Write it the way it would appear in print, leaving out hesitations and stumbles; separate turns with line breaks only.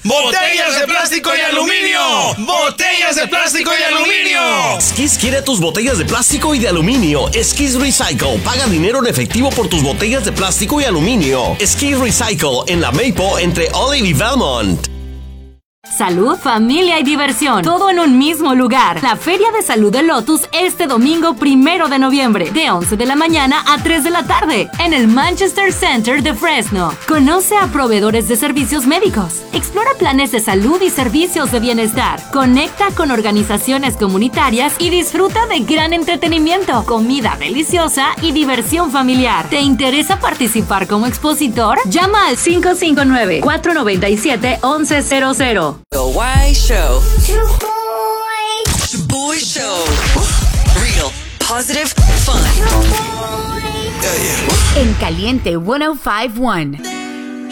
¡Botellas de plástico y aluminio! ¡Botellas de plástico y aluminio!
Skis quiere tus botellas de plástico y de aluminio. Skis Recycle. Paga dinero en efectivo por tus botellas de plástico y aluminio. Skis Recycle en la Maple entre Olive y Belmont.
Salud, familia y diversión, todo en un mismo lugar. La Feria de Salud de Lotus este domingo 1 de noviembre, de 11 de la mañana a 3 de la tarde, en el Manchester Center de Fresno. Conoce a proveedores de servicios médicos, explora planes de salud y servicios de bienestar, conecta con organizaciones comunitarias y disfruta de gran entretenimiento, comida deliciosa y diversión familiar. ¿Te interesa participar como expositor? Llama al 559-497-1100.
The Why Show. Boy Show. Real, positive, fun.
En Caliente 105.1.